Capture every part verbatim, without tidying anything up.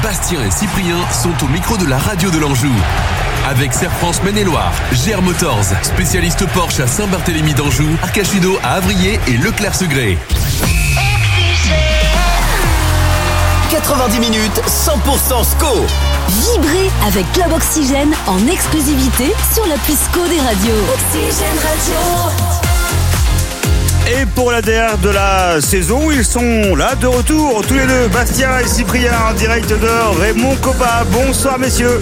Bastien et Cyprien sont au micro de la radio de l'Anjou. Avec Serre France Maine-et-Loire, G R Motors, spécialiste Porsche à Saint-Barthélemy d'Anjou, Arcachido à Avrier et Leclerc-Segré. quatre-vingt-dix minutes, cent pour cent S C O. Vibrez avec Club Oxygène en exclusivité sur l'appli S C O des radios. Oxygène Radio. Et pour la dernière de la saison, ils sont là de retour, tous les deux, Bastien et Cyprien, en direct de Raymond Kopa. Bonsoir messieurs.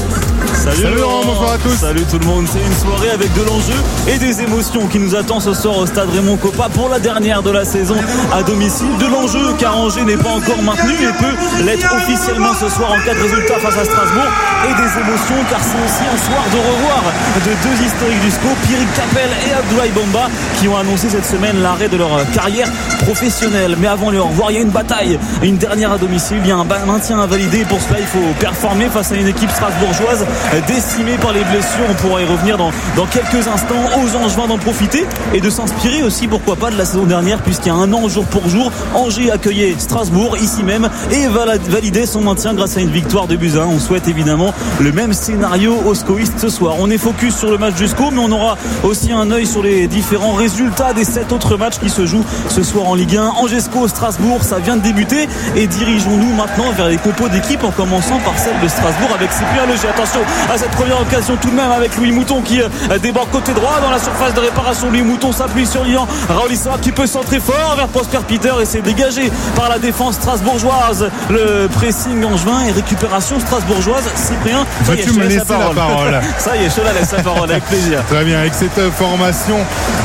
Salut, Salut Laurent, bonsoir à tous. Salut tout le monde, c'est une soirée avec de l'enjeu et des émotions qui nous attend ce soir au stade Raymond Kopa pour la dernière de la saison à domicile. De l'enjeu car Angers n'est pas encore maintenu et peut l'être officiellement ce soir en cas de résultat face à Strasbourg. Et des émotions car c'est aussi un soir de revoir de deux historiques du S C O, Pierrick Capel et Abdoulaye Bamba, qui ont annoncé cette semaine l'arrêt de leur carrière professionnelle. Mais avant le au revoir, il y a une bataille, une dernière à domicile, il y a un maintien à valider. Pour cela il faut performer face à une équipe strasbourgeoise décimée par les blessures. On pourra y revenir dans, dans quelques instants. Aux Angevins d'en profiter et de s'inspirer aussi, pourquoi pas, de la saison dernière, puisqu'il y a un an jour pour jour, Angers accueillait Strasbourg ici même et validait son maintien grâce à une victoire de buts à un. On souhaite évidemment le même scénario aux scoïstes ce soir. On est focus sur le match du S C O, mais on aura aussi un œil sur les différents résultats des sept autres matchs qui se jouent ce soir en Ligue un. Angers S C O, Strasbourg, ça vient de débuter et dirigeons-nous maintenant vers les compos d'équipe en commençant par celle de Strasbourg avec Cyprien Leger. Attention à cette première occasion tout de même avec Louis Mouton qui débarque côté droit dans la surface de réparation. Louis Mouton s'appuie sur Lyon Raoulissa qui peut centrer fort vers Prosper Peter et c'est dégagé par la défense strasbourgeoise. Le pressing angevin et récupération strasbourgeoise. Cyprien, ça y est, tu me laisses la parole. Ça y est, je te la laisse la parole avec plaisir. Très bien, avec cette formation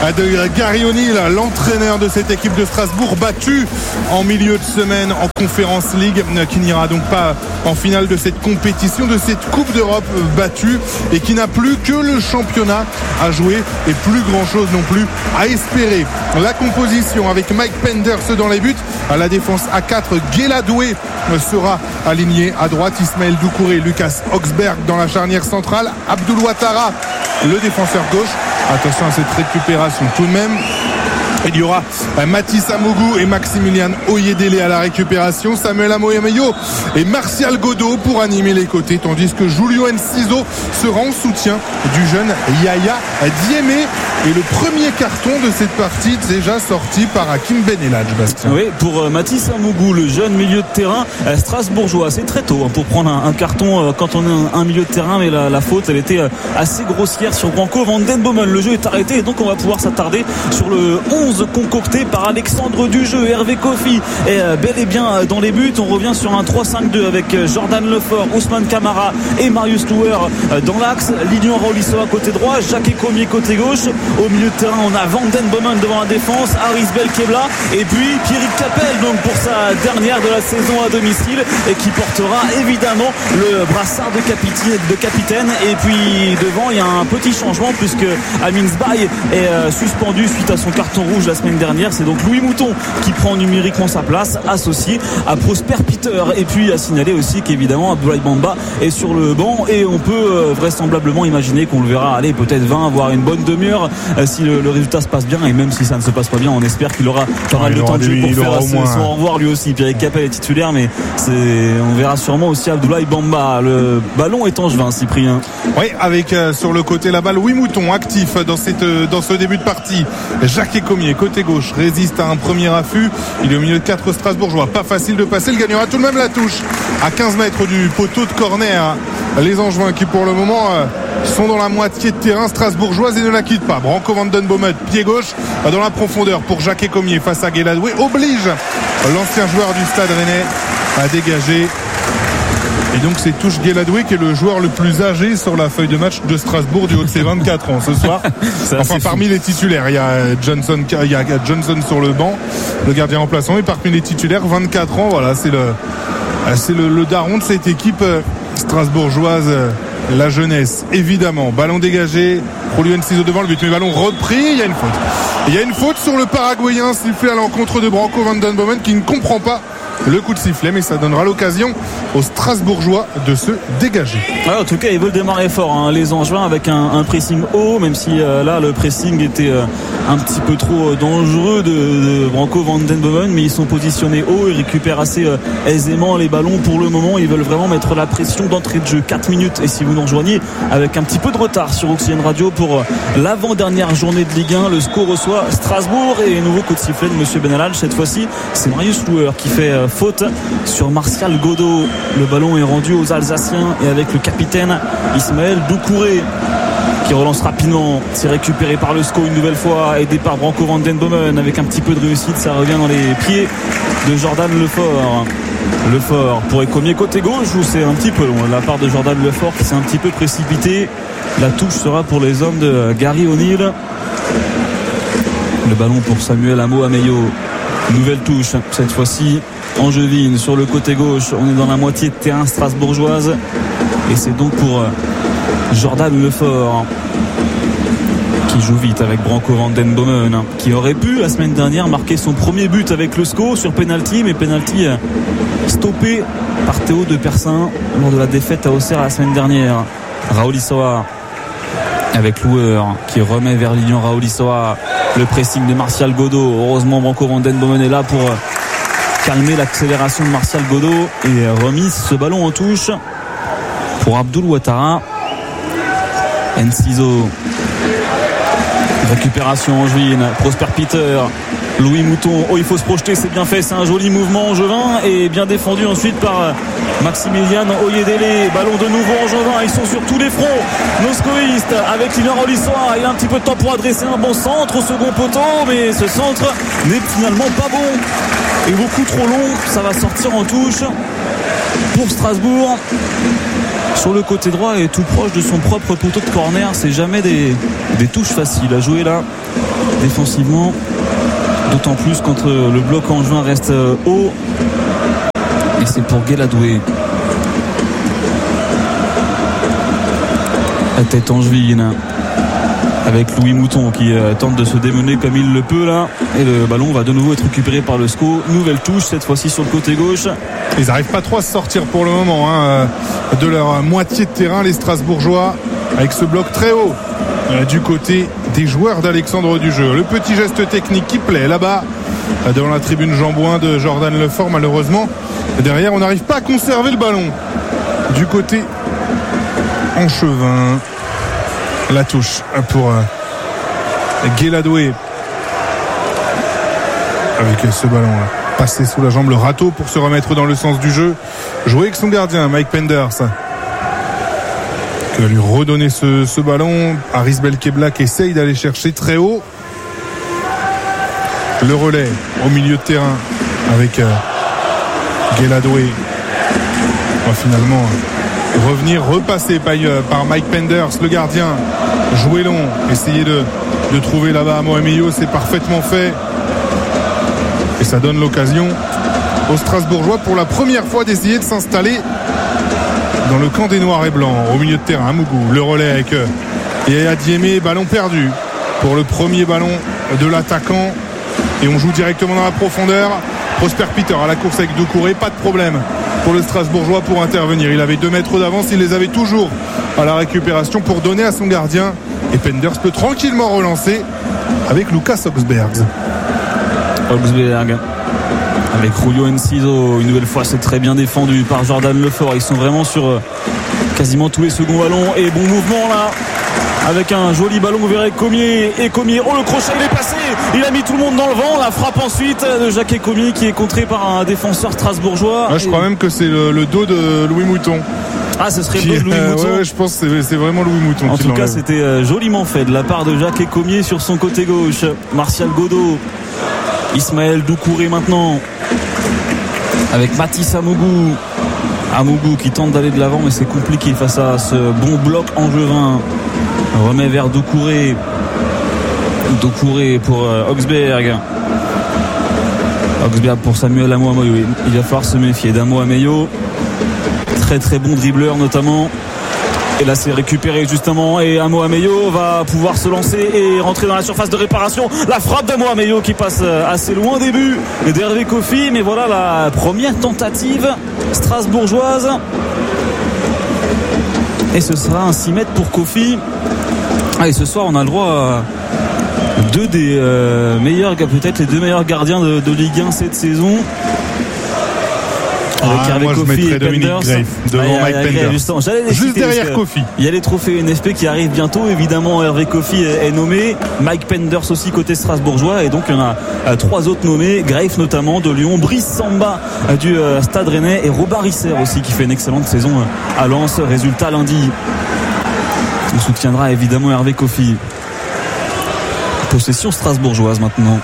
de Gary O'Neill, l'entraîneur de cette équipe de Strasbourg, battu en milieu de semaine en Conference League, qui n'ira donc pas en finale de cette compétition, de cette Coupe d'Europe, battu et qui n'a plus que le championnat à jouer et plus grand chose non plus à espérer. La composition avec Mike Penders dans les buts, à la défense à quatre, Guéladoué sera aligné à droite, Ismaël Doucouré, Lucas Oxberg dans la charnière centrale, Abdoul Ouattara le défenseur gauche. Attention à cette récupération tout de même. Il y aura Mathis Amougou et Maximilian Oyedele à la récupération, Samuel Amoyemeyo et Martial Godot pour animer les côtés, tandis que Julio Enciso sera en soutien du jeune Yaya Diémé. Et le premier carton de cette partie déjà sorti par Hakim Ben Eladj, Bastien. Oui, pour euh, Mathis Amougou, le jeune milieu de terrain euh, strasbourgeois. C'est très tôt hein, pour prendre un, un carton euh, quand on est un, un milieu de terrain, mais la, la faute elle était euh, assez grossière sur Branco Van Den Bomen. Le jeu est arrêté et donc on va pouvoir s'attarder sur le onze concocté par Alexandre Dujeu. Hervé Kofi est euh, bel et bien euh, dans les buts. On revient sur un trois cinq deux avec euh, Jordan Lefort, Ousmane Camara et Marius Louer euh, dans l'axe. Lilian Raoulissa à côté droit, Jacques Ecomier côté gauche. Au milieu de terrain, on a Van Den Bomen devant la défense, Haris Belkebla et puis Pierrick Capel donc pour sa dernière de la saison à domicile et qui portera évidemment le brassard de capitaine, de capitaine. Et puis devant, il y a un petit changement puisque Amin Zbaye est euh, suspendu suite à son carton rouge la semaine dernière. C'est donc Louis Mouton qui prend numériquement sa place, associé à Prosper Peter. Et puis à signaler aussi qu'évidemment Abdoulaye Bamba est sur le banc et on peut euh, vraisemblablement imaginer qu'on le verra aller peut-être vingt voire une bonne demi-heure euh, si le, le résultat se passe bien. Et même si ça ne se passe pas bien, on espère qu'il aura pas mal de temps de jeu pour faire son, son au revoir lui aussi. Pierrick Capel est titulaire, mais c'est, on verra sûrement aussi Abdoulaye Bamba. Le ballon est angevin, Cyprien. Oui, avec euh, sur le côté la balle Louis Mouton actif dans cette euh, dans ce début de partie. Jacques Ecomier côté gauche résiste à un premier affût. Il est au milieu de quatre Strasbourgeois. Pas facile de passer. Il gagnera tout de même la touche à quinze mètres du poteau de corner. Les Angevins qui pour le moment euh, sont dans la moitié de terrain strasbourgeoise et ne la quittent pas. Branco Van Den Bomen, pied gauche dans la profondeur pour Jacques Ecomier face à Guéladoué, oblige l'ancien joueur du Stade Rennais à dégager. Et donc c'est touche Guéladoué qui est le joueur le plus âgé sur la feuille de match de Strasbourg du haut de ses vingt-quatre ans ce soir. Enfin parmi fou. Les titulaires, il y a Johnson, il y a Johnson sur le banc, le gardien remplaçant, et parmi les titulaires, vingt-quatre ans, voilà, c'est le c'est le, le daron de cette équipe strasbourgeoise. La jeunesse, évidemment. Ballon dégagé. Julio Enciso devant le but. Mais ballon repris. Il y a une faute. Il y a une faute sur le Paraguayen sifflé à l'encontre de Branco Van Den Bomen qui ne comprend pas le coup de sifflet, mais ça donnera l'occasion aux Strasbourgeois de se dégager. Ouais, en tout cas, ils veulent démarrer fort, hein, les Angevins, avec un, un pressing haut, même si euh, là, le pressing était euh, un petit peu trop dangereux de, de Branco van den Bomen, mais ils sont positionnés haut et récupèrent assez euh, aisément les ballons pour le moment. Ils veulent vraiment mettre la pression d'entrée de jeu. quatre minutes, et si vous nous rejoignez avec un petit peu de retard sur Oxygène Radio pour l'avant-dernière journée de Ligue un, le S C O reçoit Strasbourg et nouveau coup de sifflet de Monsieur Benalal. Cette fois-ci, c'est Marius Louer qui fait euh, faute sur Martial Godot. Le ballon est rendu aux Alsaciens et avec le capitaine Ismaël Doucouré qui relance rapidement. C'est récupéré par le S C O une nouvelle fois, aidé par Branco van den Bomen avec un petit peu de réussite. Ça revient dans les pieds de Jordan Lefort. Lefort pour Écomier côté gauche, où c'est un petit peu long de la part de Jordan Lefort qui s'est un petit peu précipité. La touche sera pour les hommes de Gary O'Neill. Le ballon pour Samuel Amo-Ameyo. Nouvelle touche, cette fois-ci angevine sur le côté gauche. On est dans la moitié de terrain strasbourgeoise et c'est donc pour Jordan Lefort qui joue vite avec Branco van den Bomen, qui aurait pu la semaine dernière marquer son premier but avec le S C O sur penalty, mais penalty stoppé par Théo de Persin lors de la défaite à Auxerre la semaine dernière. Raoul Issoa avec Louer qui remet vers Lilian Raoul Issoa. Le pressing de Martial Godot. Heureusement, Branco van den Bomen est là pour calmer l'accélération de Martial Godot et remise ce ballon en touche pour Abdul Ouattara. Enciso. Récupération angevine. Prosper Peter. Louis Mouton. Oh, il faut se projeter, c'est bien fait. C'est un joli mouvement angevin et bien défendu ensuite par Maximilian Oyedele. Ballon de nouveau angevin. Ils sont sur tous les fronts. Nos scoïstes avec Lilian Raoul Issoa. Il a un petit peu de temps pour adresser un bon centre au second poteau, mais ce centre n'est finalement pas bon et beaucoup trop long. Ça va sortir en touche pour Strasbourg. Sur le côté droit et tout proche de son propre poteau de corner. C'est jamais des, des touches faciles à jouer là défensivement, d'autant plus quand le bloc angevin reste haut. Et c'est pour Guéladoué. La tête angevine avec Louis Mouton qui euh, tente de se démener comme il le peut là, et le ballon va de nouveau être récupéré par le S C O. Nouvelle touche cette fois-ci sur le côté gauche. Ils n'arrivent pas trop à se sortir pour le moment hein, de leur moitié de terrain, les Strasbourgeois, avec ce bloc très haut euh, du côté des joueurs d'Alexandre Dujeu. Le petit geste technique qui plaît là-bas devant la tribune Jean-Bouin de Jordan Lefort. Malheureusement derrière on n'arrive pas à conserver le ballon du côté angevin. La touche pour euh, Guéladoué avec ce ballon là, passé sous la jambe, le râteau pour se remettre dans le sens du jeu. Jouer avec son gardien Mike Penders qui va lui redonner ce, ce ballon. Haris Belkebla essaye d'aller chercher très haut. Le relais au milieu de terrain avec euh, Guéladoué. On va finalement euh, revenir, repasser par, euh, par Mike Penders, le gardien. Jouer long, essayer de, de trouver là-bas à Mohameyo, c'est parfaitement fait. Et ça donne l'occasion aux Strasbourgeois pour la première fois d'essayer de s'installer dans le camp des Noirs et Blancs, au milieu de terrain. Mougou, le relais avec euh, Yaya Diémé, ballon perdu pour le premier ballon de l'attaquant. Et on joue directement dans la profondeur. Prosper Peter à la course avec Doucouré, pas de problème pour le Strasbourgeois pour intervenir. Il avait deux mètres d'avance, il les avait toujours à la récupération pour donner à son gardien. Et Penders peut tranquillement relancer avec Lucas Oxberg. Oxberg avec Julio Enciso. Une nouvelle fois, c'est très bien défendu par Jordan Lefort. Ils sont vraiment sur euh, quasiment tous les seconds ballons. Et bon mouvement là, avec un joli ballon vers Écomier. Écomier, oh le crochet il est passé, il a mis tout le monde dans le vent. La frappe ensuite de Jacques Écomier qui est contré par un défenseur strasbourgeois. Ouais, je et... crois même que c'est le, le dos de Louis Mouton. Ah, ce serait le dos de Louis euh, Mouton. Ouais, je pense que c'est, c'est vraiment Louis Mouton. En qui tout l'enlève. cas, c'était euh, joliment fait de la part de Jacques Écomier sur son côté gauche. Martial Godot, Ismaël Doucouré maintenant avec Mathis Amougou. Amougou qui tente d'aller de l'avant, mais c'est compliqué face à ce bon bloc angevin. Remet vers Doucouré. Doucouré pour euh, Oxberg. Oxberg pour Samuel Amo-Ameyo. Il va falloir se méfier d'Amo-Ameyo. Très très bon dribbleur notamment. Et là c'est récupéré justement et Amoameyo va pouvoir se lancer et rentrer dans la surface de réparation. La frappe d'Amoameyo qui passe assez loin au début d'Hervé Kofi, mais voilà la première tentative strasbourgeoise. Et ce sera un six mètres pour Kofi. Ah, et ce soir on a le droit à deux des euh, meilleurs, peut-être les deux meilleurs gardiens de, de Ligue un cette saison. Avec ah, Hervé moi Kofi je mettrais et Dominique Penders Graef devant ah, Mike Penders juste derrière Kofi. Il y a les trophées N F P qui arrivent bientôt, évidemment Hervé Kofi est, est nommé, Mike Penders aussi côté strasbourgeois, et donc il y en a euh, trois autres nommés, Graef notamment de Lyon, Brice Samba euh, du euh, Stade Rennais et Robert Risser aussi qui fait une excellente saison euh, à Lens. Résultat lundi, on soutiendra évidemment Hervé Kofi. Possession strasbourgeoise maintenant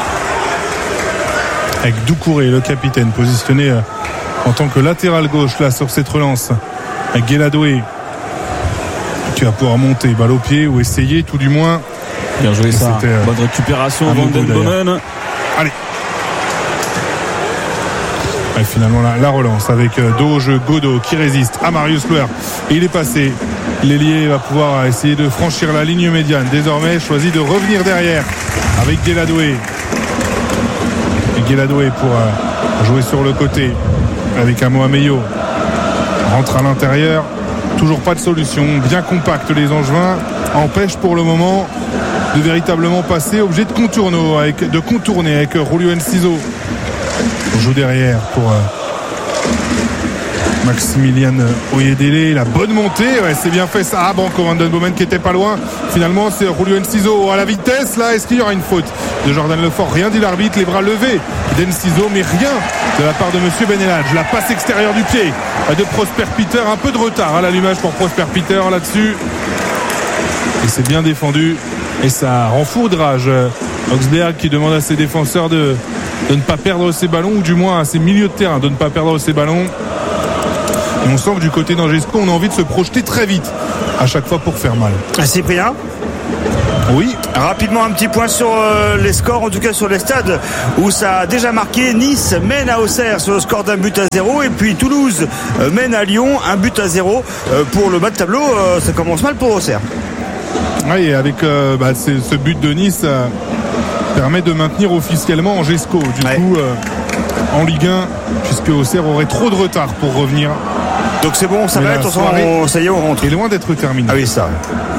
avec Doucouré le capitaine positionné euh, en tant que latéral gauche là sur cette relance. Guéladoué qui va pouvoir monter balle au pied ou essayer tout du moins. Bien joué ça. Euh, bonne récupération Van den Bomen. Allez. Et finalement la, la relance avec euh, dos au jeu Godot qui résiste à Marius Loer et il est passé. L'ailier va pouvoir essayer de franchir la ligne médiane. Désormais choisit de revenir derrière avec Guéladoué. Et Guéladoué pour euh, jouer sur le côté avec Amoameyo. Rentre à l'intérieur. Toujours pas de solution. Bien compact les Angevins. Empêche pour le moment de véritablement passer. Obligé de contourner avec, de contourner avec Julio Enciso. On joue derrière pour euh, Maximilian Oyedele. La bonne montée. Ouais, c'est bien fait ça. Ah bon, Van den Bomen qui était pas loin. Finalement, c'est Julio Enciso à la vitesse. Là, est-ce qu'il y aura une faute de Jordan Lefort? Rien dit l'arbitre. Les bras levés d'Enciso, mais rien de la part de Monsieur Benelage. La passe extérieure du pied de Prosper Peter. Un peu de retard à l'allumage pour Prosper Peter là-dessus. Et c'est bien défendu. Et ça rend fou de rage Augsberg qui demande à ses défenseurs de, de ne pas perdre ses ballons, ou du moins à ses milieux de terrain de ne pas perdre ses ballons. Et on sent que du côté d'Angesco, on a envie de se projeter très vite à chaque fois pour faire mal. Cyprien ? Oui. Rapidement un petit point sur euh, les scores, en tout cas sur les stades où ça a déjà marqué. Nice mène à Auxerre sur le score d'un but à zéro, et puis Toulouse euh, mène à Lyon un but à zéro. Euh, pour le bas de tableau, euh, ça commence mal pour Auxerre. Oui, et avec euh, bah, ce but de Nice euh, permet de maintenir officiellement Angesco du ouais. coup euh, en Ligue un, puisque Auxerre aurait trop de retard pour revenir. Donc c'est bon, ça va être, on, ça y est, on rentre. Et loin d'être terminé. Ah oui, ça.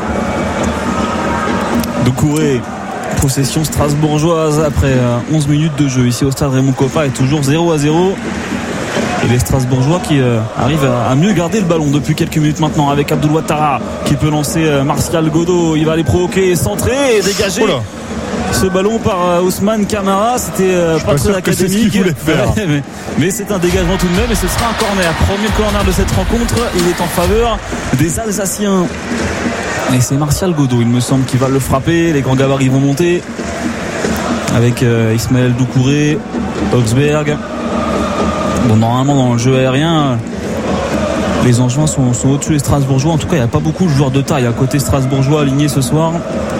Doucouré, possession strasbourgeoise après onze minutes de jeu ici au stade Raymond Kopa, est toujours zéro à zéro. Et les Strasbourgeois qui euh, arrivent à, à mieux garder le ballon depuis quelques minutes maintenant, avec Abdoul Ouattara qui peut lancer euh, Martial Godot. Il va aller provoquer, centrer et dégager oh ce ballon par euh, Ousmane Camara. C'était euh, pas, pas très académique, ce faire. Ouais, mais, mais c'est un dégagement tout de même, et ce sera un corner. Premier corner de cette rencontre, il est en faveur des Alsaciens. Et c'est Martial Godot, il me semble, qui va le frapper. Les grands gabarits vont monter avec euh, Ismaël Doucouré, Augsberg. Bon, normalement dans le jeu aérien, les Angevins sont, sont au-dessus des Strasbourgeois. En tout cas, il n'y a pas beaucoup de joueurs de taille à côté Strasbourgeois alignés ce soir.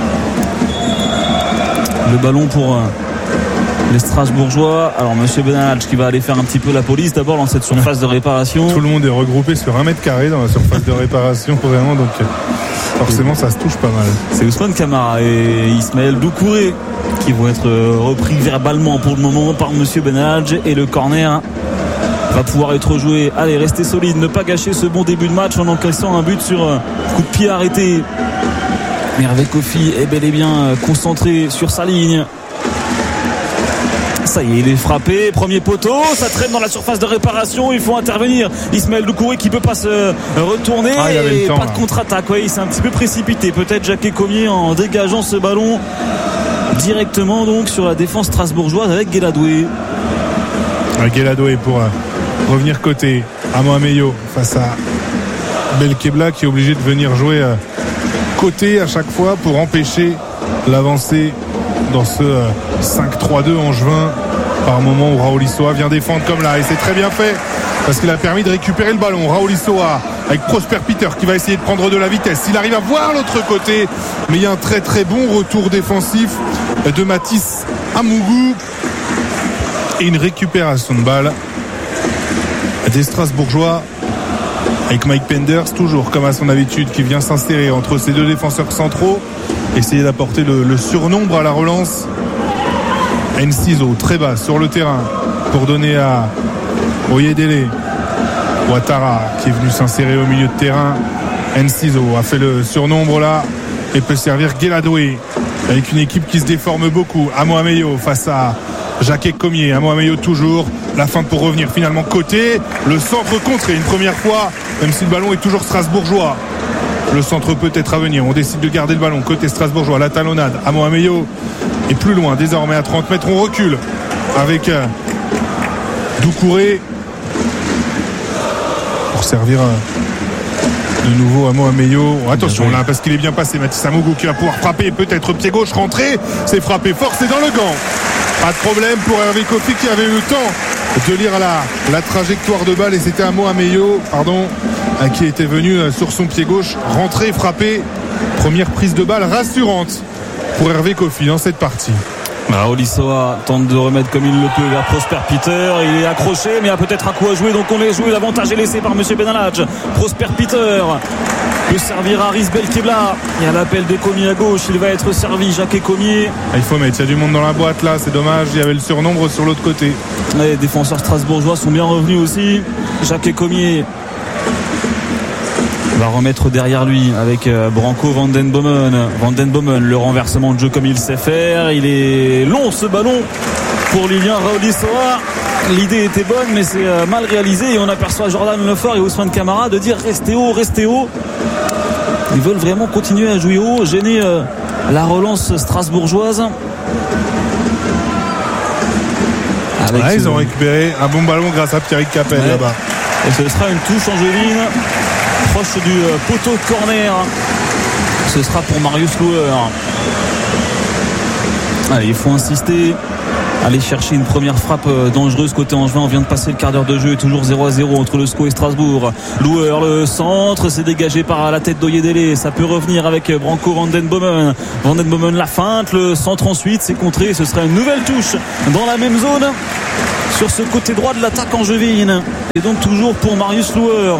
Le ballon pour euh, les Strasbourgeois. Alors Monsieur Benalach qui va aller faire un petit peu la police d'abord dans cette surface de réparation. Tout le monde est regroupé sur un mètre carré dans la surface de réparation vraiment, donc forcément ça se touche pas mal. C'est Ousmane Camara et Ismaël Doucouré qui vont être repris verbalement pour le moment par Monsieur Benalach, et le corner va pouvoir être joué. Allez, restez solide, ne pas gâcher ce bon début de match en encaissant un but sur un coup de pied arrêté. Hervé Kofi est bel et bien concentré sur sa ligne. Ça y est, il est frappé, premier poteau, ça traîne dans la surface de réparation, il faut intervenir. Ismaël Doucouré qui peut pas se retourner, ah, et temps, pas là. de contre-attaque. Ouais, il s'est un petit peu précipité, peut-être Jacques Comier, en dégageant ce ballon directement donc sur la défense strasbourgeoise avec Guéladoué. Guéladoué pour euh, revenir côté Amoameyo face à Belkebla qui est obligé de venir jouer euh, côté à chaque fois pour empêcher l'avancée dans ce euh, cinq trois deux angevin, par moment où Raoul Issoa vient défendre comme là, et c'est très bien fait parce qu'il a permis de récupérer le ballon. Raoul Issoa avec Prosper Peter qui va essayer de prendre de la vitesse, il arrive à voir l'autre côté, mais il y a un très très bon retour défensif de Mathis Amougou et une récupération de balle des Strasbourgeois avec Mike Penders, toujours comme à son habitude, qui vient s'insérer entre ces deux défenseurs centraux, essayer d'apporter le, le surnombre à la relance. Enciso très bas sur le terrain pour donner à Oyedele. Ouattara qui est venu s'insérer au milieu de terrain. Enciso a fait le surnombre là et peut servir Guéladoué avec une équipe qui se déforme beaucoup. Amo Ameyo face à Jacques Comier. Amo Ameyo toujours. La feinte pour revenir finalement côté. Le centre contré une première fois, même si le ballon est toujours strasbourgeois. Le centre peut être à venir. On décide de garder le ballon côté strasbourgeois. La talonnade. Amo Ameyo est plus loin. Désormais à trente mètres. On recule avec euh, Doucouré pour servir euh, de nouveau Amo Ameyo. Oh, attention là parce qu'il est bien passé. Mathis Amougou qui va pouvoir frapper. Peut-être pied gauche rentré. C'est frappé fort. C'est dans le gant. Pas de problème pour Hervé Kofi qui avait eu le temps de lire la, la trajectoire de balle et c'était Amo Ameyo pardon, qui était venu sur son pied gauche rentrer, frapper. Première prise de balle rassurante pour Hervé Kofi dans cette partie. Raoul Issoa tente de remettre comme il le peut vers Prosper Peter. Il est accroché mais il a peut-être un coup à jouer, donc on est joué. L'avantage est laissé par Monsieur Benalaj. Prosper Peter peut servir à Aris Belkebla. Il y a l'appel des Comiers à gauche. Il va être servi. Jacques Comier. Il faut mettre. Il y a du monde dans la boîte là. C'est dommage. Il y avait le surnombre sur l'autre côté. Les défenseurs strasbourgeois sont bien revenus aussi. Jacques Comier va remettre derrière lui avec Branco Vandenbomen. Vandenbomen, le renversement de jeu comme il sait faire. Il est long ce ballon pour Lilian Raoul Issoa. L'idée était bonne mais c'est mal réalisé et on aperçoit Jordan Lefort et Ousmane Camara de dire restez haut, restez haut. Ils veulent vraiment continuer à jouer haut, gêner la relance strasbourgeoise. Avec ouais, ce... Ils ont récupéré un bon ballon grâce à Pierrick Capel ouais. Là-bas. Et ce sera une touche angevine proche du poteau de corner. Ce sera pour Marius Loueur. Allez, il faut insister. Aller chercher une première frappe dangereuse côté Angevin. On vient de passer le quart d'heure de jeu et toujours zéro à zéro entre le S C O et Strasbourg. Loueur, le centre, c'est dégagé par la tête d'Oyedele. Ça peut revenir avec Branco Vandenbomen. Vandenbomen la feinte, le centre ensuite, c'est contré. Ce sera une nouvelle touche dans la même zone sur ce côté droit de l'attaque angevine. Et donc toujours pour Marius Loueur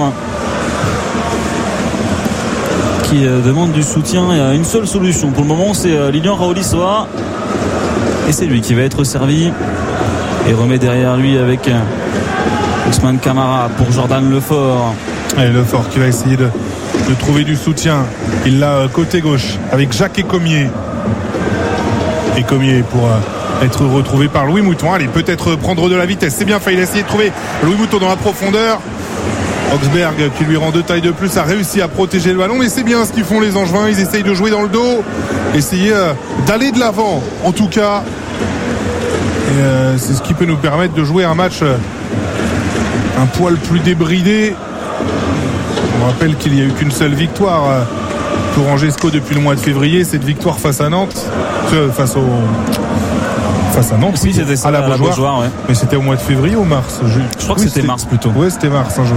qui demande du soutien. Il y a une seule solution pour le moment, c'est Lilian Raoul Issoa. Et c'est lui qui va être servi et remet derrière lui avec Ousmane Camara pour Jordan Lefort. Et Lefort qui va essayer de, de trouver du soutien. Il l'a côté gauche avec Jacques Comier. Et Comier pour être retrouvé par Louis Mouton. Allez, peut-être prendre de la vitesse. C'est bien fait. Il a essayé de trouver Louis Mouton dans la profondeur. Augsberg qui lui rend deux tailles de plus a réussi à protéger le ballon, mais c'est bien ce qu'ils font les Angevins. Ils essayent de jouer dans le dos, essayer euh, d'aller de l'avant en tout cas, et euh, c'est ce qui peut nous permettre de jouer un match euh, un poil plus débridé. On rappelle qu'il n'y a eu qu'une seule victoire euh, pour Angesco depuis le mois de février, cette victoire face à Nantes, euh, face au face à Nantes, oui, c'était ça, à la Beaujoire, Beaujoire ouais. Mais c'était au mois de février ou mars? Je, je crois que oui, c'était mars plutôt. Oui, c'était mars. Hein, je...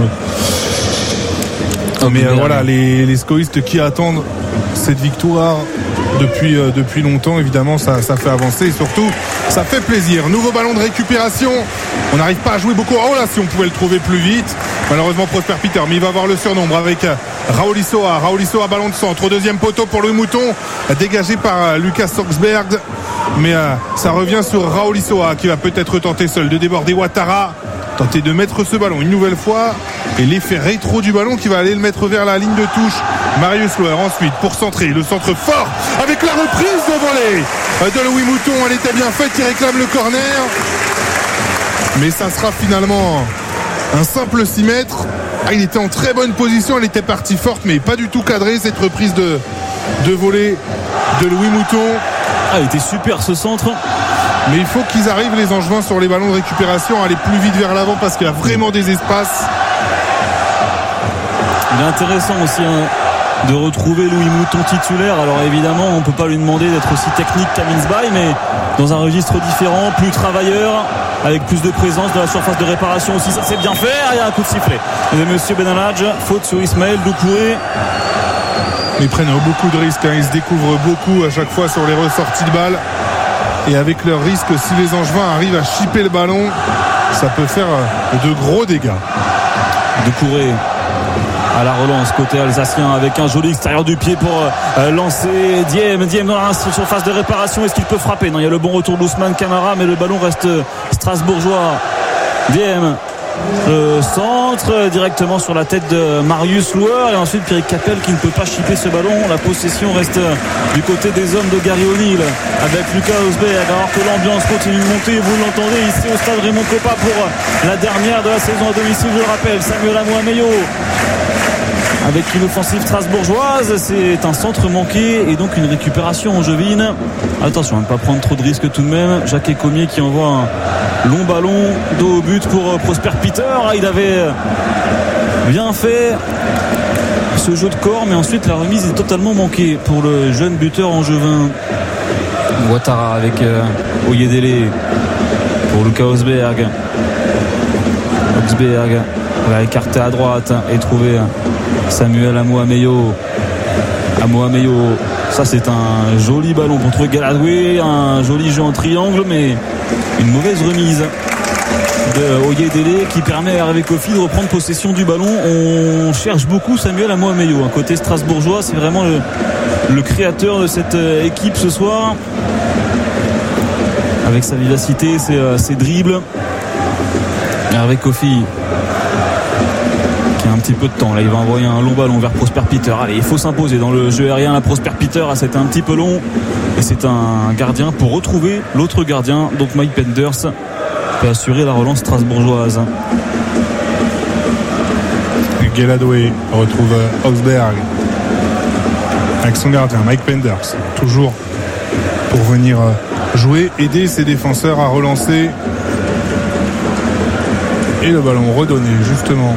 oh, mais euh, voilà, les, les scoïstes qui attendent cette victoire depuis, euh, depuis longtemps, évidemment, ça, ça fait avancer et surtout, ça fait plaisir. Nouveau ballon de récupération. On n'arrive pas à jouer beaucoup. Oh là, si on pouvait le trouver plus vite. Malheureusement, Prosper Peter, mais il va avoir le surnombre avec euh, Raoul Issoa. Raoul Issoa, ballon de centre. Au deuxième poteau pour le Mouton, dégagé par euh, Lucas Augsberg. Mais euh, ça revient sur Raoul Issoa qui va peut-être tenter seul de déborder Ouattara, tenter de mettre ce ballon une nouvelle fois et l'effet rétro du ballon qui va aller le mettre vers la ligne de touche. Marius Loueur ensuite pour centrer, le centre fort avec la reprise de volée de Louis Mouton. Elle était bien faite, qui réclame le corner, mais ça sera finalement un simple six mètres. Ah, il était en très bonne position, elle était partie forte mais pas du tout cadrée cette reprise de, de volée de Louis Mouton. Ah, il était super ce centre. Mais il faut qu'ils arrivent les Angevins sur les ballons de récupération à aller plus vite vers l'avant parce qu'il y a vraiment des espaces. Il est intéressant aussi hein, de retrouver Louis Mouton titulaire. Alors évidemment on ne peut pas lui demander d'être aussi technique qu'Aminsbaï, mais dans un registre différent, plus travailleur, avec plus de présence de la surface de réparation aussi. Ça c'est bien fait. Il y a un coup de sifflet de Monsieur Benalaj, faute sur Ismaël Doucouré. Ils prennent beaucoup de risques, hein. Ils se découvrent beaucoup à chaque fois sur les ressorties de balles. Et avec leur risque, si les Angevins arrivent à chipper le ballon, ça peut faire de gros dégâts. Doucouré à la relance côté alsacien avec un joli extérieur du pied pour euh, lancer Diem. Diem dans la surface de réparation. Est-ce qu'il peut frapper? Non, il y a le bon retour d'Ousmane Camara, mais le ballon reste strasbourgeois. Diem, le centre directement sur la tête de Marius Loueur, et ensuite Pierrick Capel qui ne peut pas chipper ce ballon. La possession reste du côté des hommes de Gary O'Neill avec Lucas Osberg, alors que l'ambiance continue de monter. Vous l'entendez ici au stade Raymond Kopa pour la dernière de la saison à domicile, je le rappelle. Samuel Amoameyo avec une offensive strasbourgeoise, c'est un centre manqué et donc une récupération angevine. Attention à ne pas prendre trop de risques tout de même. Jacques Ecomier qui envoie un long ballon dos au but pour Prosper Peter. Il avait bien fait ce jeu de corps, mais ensuite la remise est totalement manquée pour le jeune buteur angevin. Ouattara avec euh, Oyedele pour Lucas Osberg. Osberg va écarter à droite et trouver Samuel Amoameyo. Amoameyo, ça c'est un joli ballon contre Galadoué, un joli jeu en triangle, mais une mauvaise remise de Oyedele qui permet à Hervé Kofi de reprendre possession du ballon. On cherche beaucoup Samuel Amoameyo, un côté strasbourgeois, c'est vraiment le, le créateur de cette équipe ce soir, avec sa vivacité, ses, ses dribbles. Hervé Kofi qui a un petit peu de temps là, il va envoyer un long ballon vers Prosper Peter. Allez, il faut s'imposer dans le jeu aérien. La Prosper Peter, c'était un petit peu long et c'est un gardien pour retrouver l'autre gardien, donc Mike Penders peut assurer la relance strasbourgeoise. Galadoué retrouve Osberg avec son gardien Mike Penders, toujours pour venir jouer, aider ses défenseurs à relancer. Et le ballon redonné justement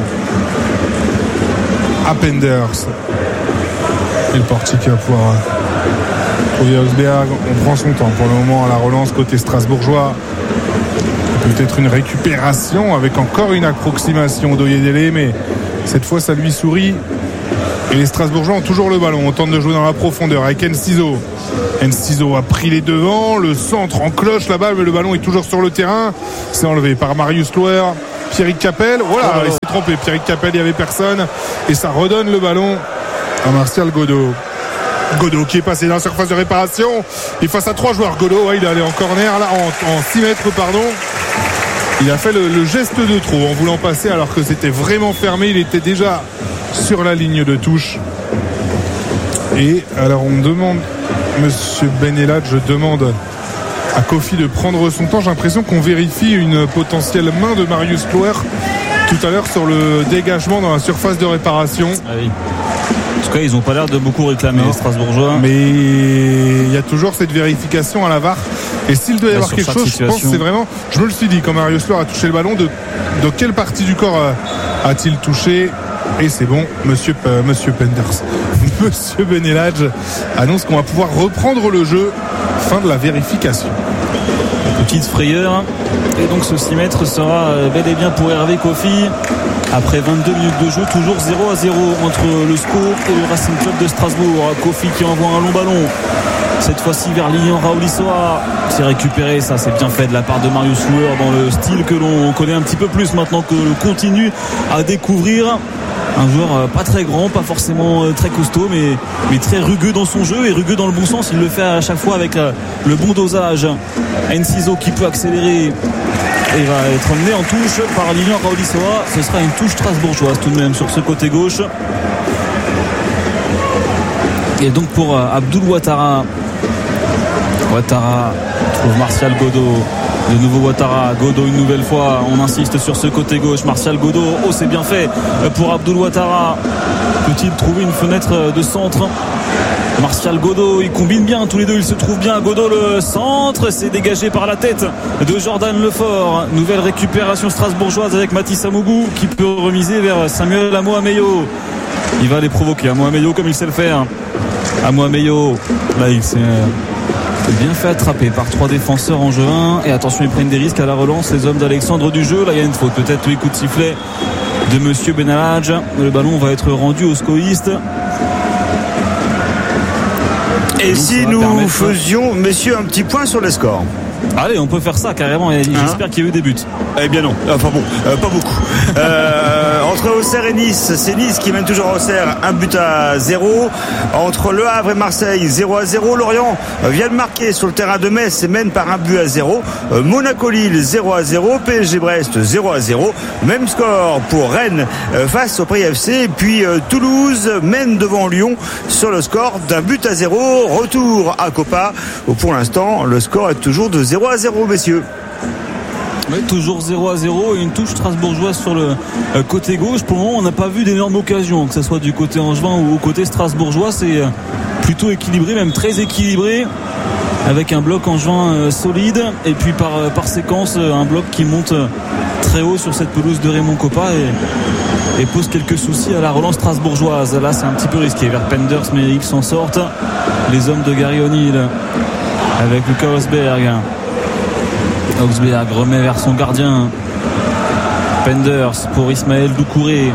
à Penders. Et le portier qui va pouvoir trouver Osberg. On prend son temps pour le moment à la relance côté strasbourgeois. Peut-être une récupération avec encore une approximation d'Oyedele, mais cette fois ça lui sourit. Et les Strasbourgeois ont toujours le ballon. On tente de jouer dans la profondeur avec Enciso. Enciso a pris les devants. Le centre en cloche là-bas, mais le ballon est toujours sur le terrain. C'est enlevé par Marius Louer. Pierrick Capel, voilà, oh, il s'est trompé. Pierrick Capel, il n'y avait personne. Et ça redonne le ballon à Martial Godot. Godot qui est passé dans la surface de réparation. Et face à trois joueurs, Godot, ouais, il est allé en corner, là, en, en six mètres, pardon. Il a fait le, le geste de trop en voulant passer alors que c'était vraiment fermé. Il était déjà sur la ligne de touche. Et alors on demande, Monsieur Benelad, je demande à Kofi de prendre son temps. J'ai l'impression qu'on vérifie une potentielle main de Marius Louer tout à l'heure sur le dégagement dans la surface de réparation. Ah oui. En tout cas, ils n'ont pas l'air de beaucoup réclamer, non, les Strasbourgeois. Mais il y a toujours cette vérification à la V A R. Et s'il doit y avoir quelque chose, situation. Je pense que c'est vraiment... Je me le suis dit, quand Marius Louer a touché le ballon, de, de quelle partie du corps a-t-il touché? Et c'est bon, Monsieur, euh, Monsieur Penders. Monsieur Benelage annonce qu'on va pouvoir reprendre le jeu. Fin de la vérification. Petite frayeur. Et donc ce six mètres sera bel et bien pour Hervé Kofi. Après vingt-deux minutes de jeu, toujours zéro à zéro entre le S C O et le Racing Club de Strasbourg. Kofi qui envoie un long ballon. Cette fois-ci vers Lilian Raoulissoa. C'est récupéré, ça c'est bien fait de la part de Marius Louer dans le style que l'on connaît un petit peu plus maintenant, que l'on continue à découvrir. Un joueur pas très grand, pas forcément très costaud, mais, mais très rugueux dans son jeu, et rugueux dans le bon sens. Il le fait à chaque fois avec le bon dosage. Enciso qui peut accélérer et va être emmené en touche par Lilian Raoulissoa. Ce sera une touche strasbourgeoise tout de même sur ce côté gauche. Et donc pour Abdoul Ouattara. Ouattara trouve Martial Godot. De nouveau Ouattara, Godot une nouvelle fois. On insiste sur ce côté gauche. Martial Godot, oh c'est bien fait pour Abdoul Ouattara. Peut-il trouver une fenêtre de centre? Martial Godot, ils combinent bien tous les deux, ils se trouvent bien. Godot, le centre, c'est dégagé par la tête de Jordan Lefort. Nouvelle récupération strasbourgeoise avec Mathis Amougou qui peut remiser vers Samuel Amoameyo. Il va les provoquer, Amoameyo, comme il sait le faire. Amoameyo, là il s'est bien fait attraper par trois défenseurs angevins. Et attention, ils prennent des risques à la relance, les hommes d'Alexandre du jeu. Là il y a une faute, peut-être oui, coup de sifflet de Monsieur Benalaj. Le ballon va être rendu aux scoïstes. Et donc, si nous permettre... faisions, messieurs, un petit point sur les scores? Allez, on peut faire ça carrément. Et j'espère hein qu'il y a eu des buts. Eh bien non, enfin bon, euh, pas beaucoup. euh, entre Auxerre Auxerre et Nice. C'est Nice qui mène toujours à Auxerre, un but à zéro. Entre Le Havre et Marseille, zéro à zéro. Lorient vient de marquer sur le terrain de Metz et mène par un but à zéro. Monaco-Lille, zéro à zéro. P S G-Brest, zéro à zéro. Même score pour Rennes face au Paris F C. Et puis Toulouse mène devant Lyon sur le score d'un but à zéro. Retour à Copa, où pour l'instant le score est toujours de zéro à zéro, messieurs. Oui, toujours zéro à zéro et une touche strasbourgeoise sur le côté gauche. Pour le moment, on n'a pas vu d'énormes occasions, que ce soit du côté angevin ou au côté strasbourgeois. C'est plutôt équilibré, même très équilibré, avec un bloc angevin solide et puis par, par séquence un bloc qui monte très haut sur cette pelouse de Raymond Kopa et, et pose quelques soucis à la relance strasbourgeoise. Là, c'est un petit peu risqué vers Penders, mais ils s'en sortent. Les hommes de Gary O'Neill avec Lucas Osberg. Augsberg remet vers son gardien. Penders pour Ismaël Doucouré.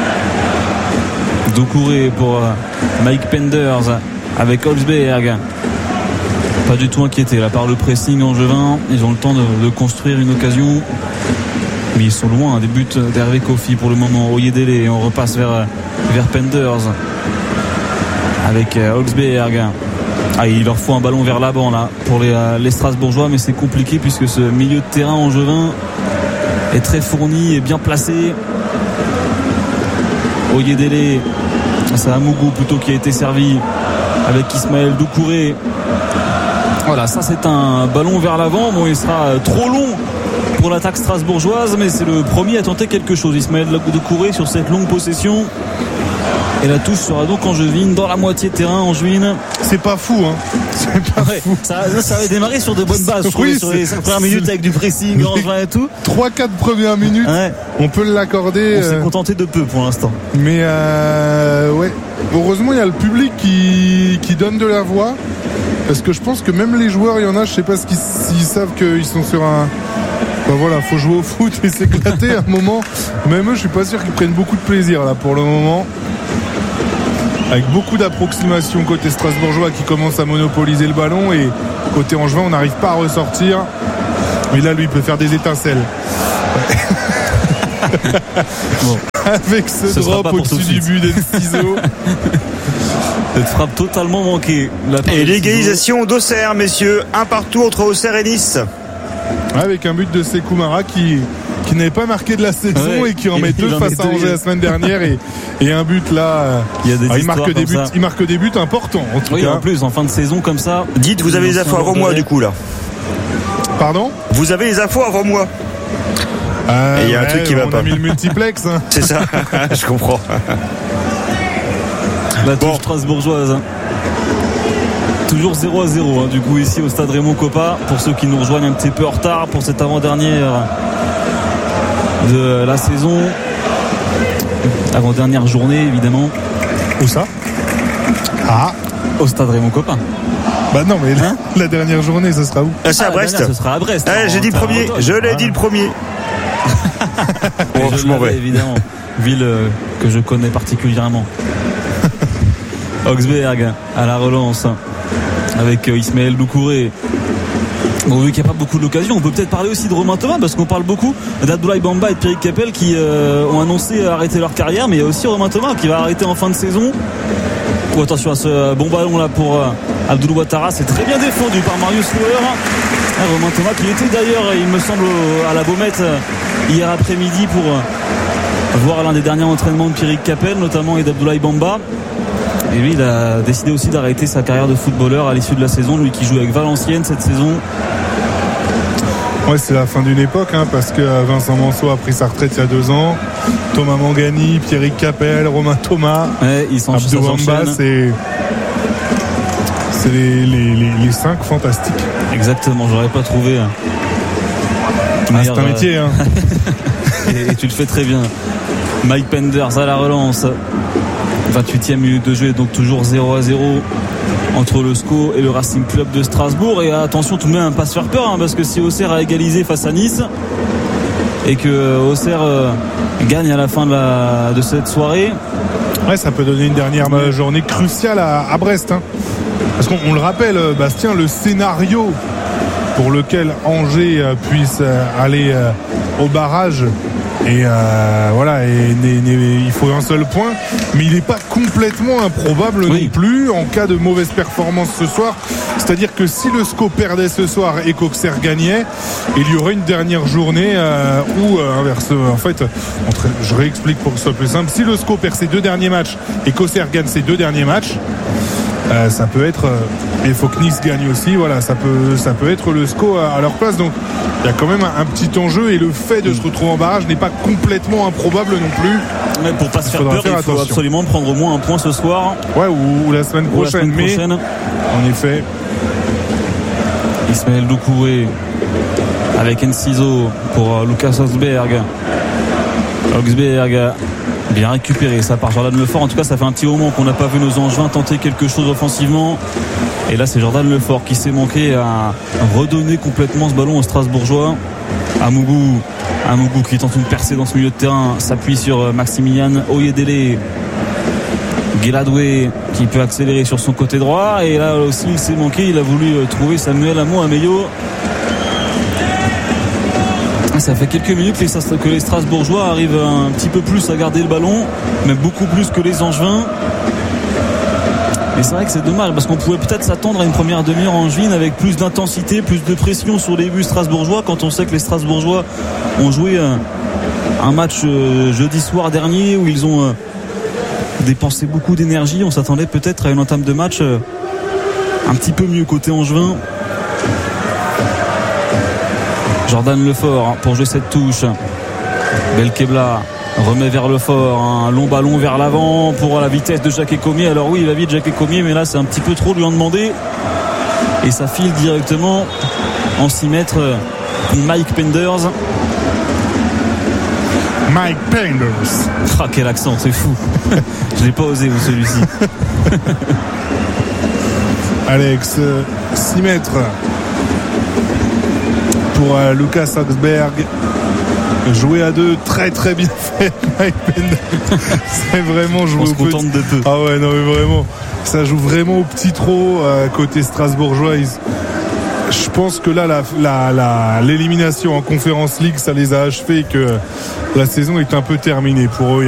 Doucouré pour Mike Penders avec Augsberg. Pas du tout inquiété là par le pressing angevin. Ils ont le temps de, de construire une occasion. Mais ils sont loin des buts d'Hervé Kofi pour le moment. Oyedele, et on repasse vers, vers Penders avec Augsberg. Ah, il leur faut un ballon vers l'avant là pour les, les Strasbourgeois, mais c'est compliqué puisque ce milieu de terrain angevin est très fourni et bien placé. Oyedele, c'est Amougou plutôt qui a été servi avec Ismaël Doucouré. Voilà, ça c'est un ballon vers l'avant. Bon, il sera trop long pour l'attaque strasbourgeoise, mais c'est le premier à tenter quelque chose. Ismaël Doucouré sur cette longue possession. Et la touche sera donc angevine dans la moitié de terrain angevine. C'est pas fou, hein. C'est pas ouais, fou. Ça, ça avait démarré sur de bonnes bases, je oui, sur les cinq premières minutes avec du pressing angevin et tout. trois quatre premières minutes, ouais. On peut l'accorder. On s'est euh... contenté de peu pour l'instant. Mais euh, ouais, heureusement il y a le public qui, qui donne de la voix. Parce que je pense que même les joueurs, il y en a, je sais pas s'ils, s'ils savent qu'ils sont sur un... Ben voilà, faut jouer au foot et s'éclater à un moment. Même eux, je suis pas sûr qu'ils prennent beaucoup de plaisir là pour le moment. Avec beaucoup d'approximations côté strasbourgeois qui commence à monopoliser le ballon, et côté angevin on n'arrive pas à ressortir, mais là lui il peut faire des étincelles. Bon. Avec ce, ce drop au-dessus du but des ciseaux. Cette frappe totalement manquée. Et l'égalisation d'Auxerre, messieurs, un partout entre Auxerre et Nice. Avec un but de Sekou Mara qui qui n'avait pas marqué de la saison, ouais, et qui en met deux face à Angers la semaine dernière, et, et un but là. Il, y a des ah, il marque des buts, il marque des buts importants en tout oui, cas. En plus en fin de saison comme ça. Dites, vous avez les infos avant moi du coup là. Pardon ? Vous avez les infos avant moi. Euh, il y a ouais, un truc qui on va a pas. mis le multiplex. Hein. C'est ça, je comprends. La touche bon. strasbourgeoise. Hein. Toujours zéro à zéro hein, du coup ici au stade Raymond Kopa, pour ceux qui nous rejoignent un petit peu en retard pour cette avant-dernière de la saison, avant-dernière journée évidemment. Où ça ? Ah, au stade Raymond Kopa. Bah non mais hein la, la dernière journée ce sera où ? ah, C'est à Brest. Dernière, ce sera à Brest. Ah, j'ai dit le premier, je l'ai ah. dit le premier. Bon, je m'en vais évidemment, ville euh, que je connais particulièrement. Augsberg à la relance avec Ismaël Doucouré. Bon, vu qu'il n'y a pas beaucoup d'occasions, on peut peut-être parler aussi de Romain Thomas, parce qu'on parle beaucoup d'Abdoulaye Bamba et de Pierrick Capel qui euh, ont annoncé arrêter leur carrière, mais il y a aussi Romain Thomas qui va arrêter en fin de saison. Oh, attention à ce bon ballon là pour euh, Abdoul Ouattara, c'est très bien défendu par Marius Lauer. Ah, Romain Thomas qui était d'ailleurs, il me semble, à la Baumette hier après-midi pour euh, voir l'un des derniers entraînements de Pierrick Capel notamment, et d'Abdoulaye Bamba. Et lui, il a décidé aussi d'arrêter sa carrière de footballeur à l'issue de la saison, lui qui joue avec Valenciennes cette saison. Ouais, c'est la fin d'une époque, hein, parce que Vincent Manceau a pris sa retraite il y a deux ans. Thomas Mangani, Pierrick Capel, Romain Thomas, ouais, Abdou Bamba, c'est c'est les, les, les, les cinq fantastiques. Exactement, j'aurais pas trouvé. Ah, c'est un métier, hein. et, et tu le fais très bien. Mike Penders à la relance. vingt-huitième minute de jeu, donc toujours zéro à zéro entre le S C O et le Racing Club de Strasbourg. Et attention tout de même à ne pas se faire peur, hein, parce que si Auxerre a égalisé face à Nice et que Auxerre euh, gagne à la fin de, la, de cette soirée, ouais, ça peut donner une dernière journée cruciale à, à Brest, hein. Parce qu'on on le rappelle, Bastien, le scénario pour lequel Angers euh, puisse euh, aller euh, au barrage, et euh, voilà, et, et, et il faut faut un seul point, mais il n'est pas complètement improbable oui. non plus en cas de mauvaise performance ce soir. C'est-à-dire que si le S C O perdait ce soir et qu'Auxerre gagnait, il y aurait une dernière journée euh, où euh, inverse, en fait, entre, je réexplique pour que ce soit plus simple. Si le S C O perd ses deux derniers matchs et qu'Auxerre gagne ses deux derniers matchs, euh, ça peut être. Euh, il faut que Nice gagne aussi. Voilà, ça peut, ça peut être le S C O à, à leur place. Donc, il y a quand même un, un petit enjeu et le fait de se retrouver en barrage n'est pas complètement improbable non plus. Mais pour pas se faire peur, faire il faut attention. absolument prendre au moins un point ce soir. Ouais, ou, ou la semaine prochaine. La semaine prochaine. Mais en effet. Ismaël Doucouré avec Enciso pour Lucas Augsberg. Augsberg bien récupéré, ça par Jordan Lefort. En tout cas, ça fait un petit moment qu'on n'a pas vu nos Angevins tenter quelque chose offensivement. Et là, c'est Jordan Lefort qui s'est manqué à redonner complètement ce ballon aux Strasbourgeois. Amougou, Amougou qui tente une percée dans ce milieu de terrain, s'appuie sur Maximilian Oyedele. Guéladoué qui peut accélérer sur son côté droit. Et là aussi, il s'est manqué. Il a voulu trouver Samuel Amo Ameyo. Ça fait quelques minutes que les Strasbourgeois arrivent un petit peu plus à garder le ballon, mais beaucoup plus que les Angevins. Et c'est vrai que c'est dommage parce qu'on pouvait peut-être s'attendre à une première demi-heure angevine avec plus d'intensité, plus de pression sur les buts strasbourgeois, quand on sait que les Strasbourgeois ont joué un match jeudi soir dernier où ils ont dépensé beaucoup d'énergie. On s'attendait peut-être à une entame de match un petit peu mieux côté angevin. Jordan Lefort pour jouer cette touche. Belkebla remet vers Lefort, un long ballon vers l'avant pour la vitesse de Jacques Comier. Alors oui, il va vite Jacques Comier, mais là c'est un petit peu trop lui en demander. Et ça file directement en six mètres pour Mike Penders. Mike Penders. Ah, quel accent, c'est fou. Je l'ai pas osé, vous, celui-ci. Alex, six mètres pour euh, Lucas Augsberg. Jouer à deux, très très bien fait. Mike Penders. C'est vraiment joué On se au contente petit. de peu. Ah ouais, non mais vraiment, ça joue vraiment au petit trot euh, côté strasbourgeois. Ils... Je pense que là, la, la, la, l'élimination en Conference League, ça les a achevés et que la saison est un peu terminée pour eux.